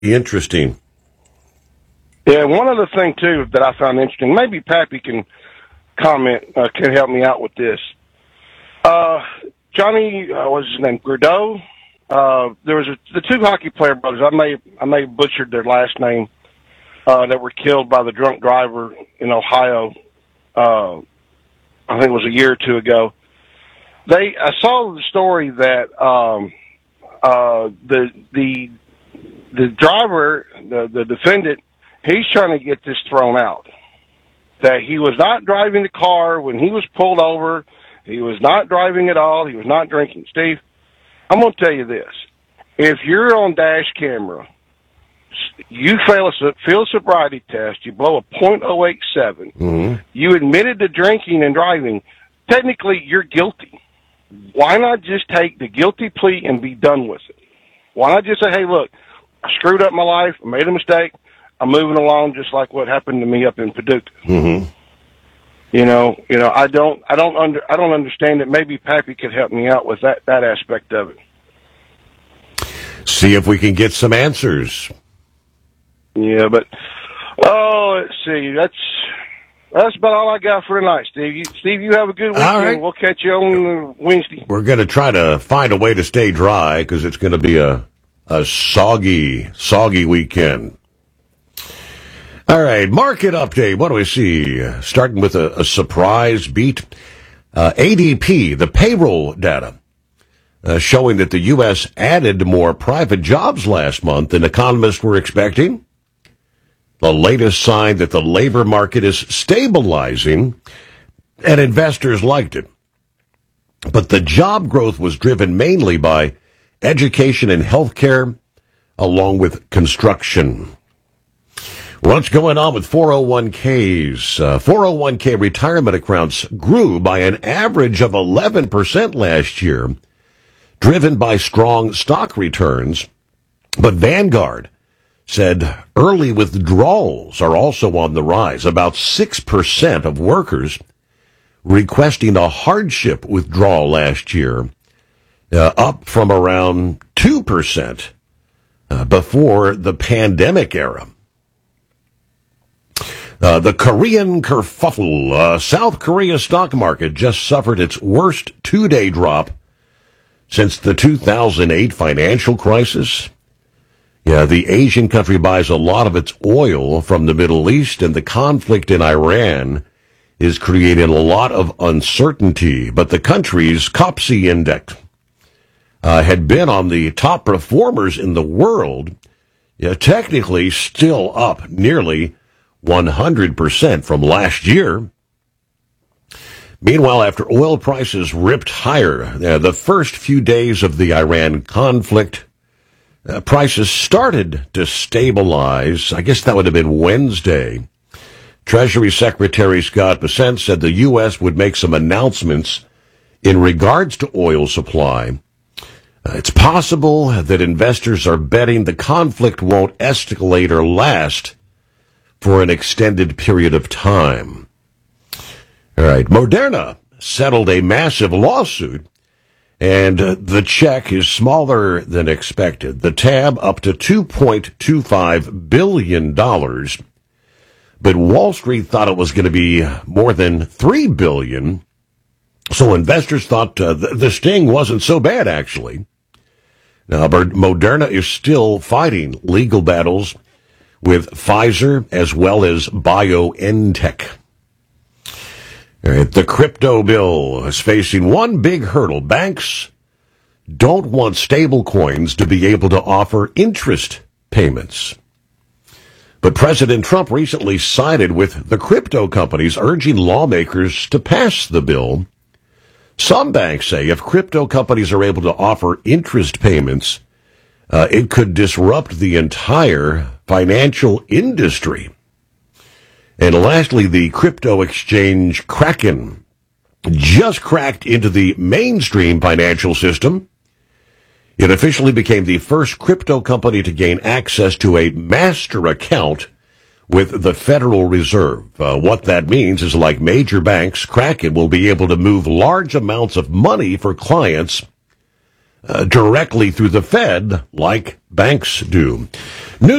Interesting. Yeah, one other thing, too, that I found interesting, maybe Pappy can comment, can help me out with this. Johnny, what's his name, Grudeau? There was the two hockey player brothers, I may have butchered their last name, that were killed by the drunk driver in Ohio, I think it was a year or two ago. I saw the story that the driver, the defendant, he's trying to get this thrown out. That he was not driving the car when he was pulled over. He was not driving at all. He was not drinking. Steve, I'm going to tell you this. If you're on dash camera, you fail a field sobriety test, you blow a .087, you admitted to drinking and driving, technically you're guilty. Why not just take the guilty plea and be done with it? Why not just say, hey, look, I screwed up my life, I made a mistake, I'm moving along just like what happened to me up in Paducah. Mm-hmm. I don't understand it. Maybe Pappy could help me out with that aspect of it. See if we can get some answers. Yeah, but let's see. That's about all I got for tonight, Steve. Steve, you have a good weekend. All right. We'll catch you on Wednesday. We're going to try to find a way to stay dry because it's going to be a soggy weekend. All right, market update. What do we see? Starting with a surprise beat. ADP, the payroll data, showing that the U.S. added more private jobs last month than economists were expecting. The latest sign that the labor market is stabilizing, and investors liked it. But the job growth was driven mainly by education and healthcare, along with construction. What's going on with 401ks? 401k retirement accounts grew by an average of 11% last year, driven by strong stock returns. But Vanguard said early withdrawals are also on the rise. About 6% of workers requesting a hardship withdrawal last year, up from around 2% before the pandemic era. The Korean kerfuffle. South Korea stock market just suffered its worst two-day drop since the 2008 financial crisis. Yeah, the Asian country buys a lot of its oil from the Middle East, and the conflict in Iran is creating a lot of uncertainty. But the country's KOPSI index had been on the top performers in the world, technically still up nearly 100% from last year. Meanwhile, after oil prices ripped higher, the first few days of the Iran conflict, prices started to stabilize. I guess that would have been Wednesday. Treasury Secretary Scott Bessent said the U.S. would make some announcements in regards to oil supply. It's possible that investors are betting the conflict won't escalate or last for an extended period of time. All right, Moderna settled a massive lawsuit, and the check is smaller than expected. The tab up to $2.25 billion, but Wall Street thought it was going to be more than $3 billion, so investors thought the sting wasn't so bad, actually. Now, Moderna is still fighting legal battles with Pfizer as well as BioNTech. All right, the crypto bill is facing one big hurdle. Banks don't want stable coins to be able to offer interest payments. But President Trump recently sided with the crypto companies, urging lawmakers to pass the bill. Some banks say if crypto companies are able to offer interest payments, it could disrupt the entire financial industry. And lastly, the crypto exchange Kraken just cracked into the mainstream financial system. It officially became the first crypto company to gain access to a master account with the Federal Reserve. What that means is, like major banks, Kraken will be able to move large amounts of money for clients directly through the Fed like banks do.